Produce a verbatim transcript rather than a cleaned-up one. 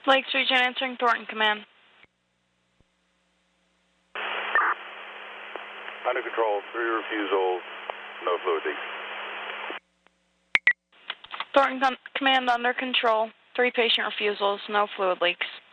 Lakes Region answering Thornton Command. Under control, three refusals, no fluid leaks. Thornton Com Command under control. Three patient refusals, no fluid leaks.